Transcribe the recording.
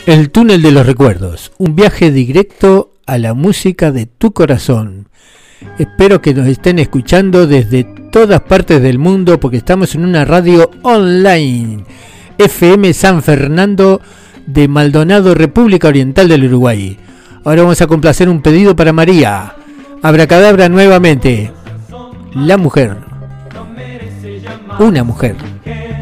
El túnel de los recuerdos, un viaje directo a la música de tu corazón. Espero que nos estén escuchando desde todas partes del mundo porque estamos en una radio online, FM San Fernando de Maldonado, República Oriental del Uruguay. Ahora vamos a complacer un pedido para María. Abracadabra nuevamente. La mujer. Una mujer.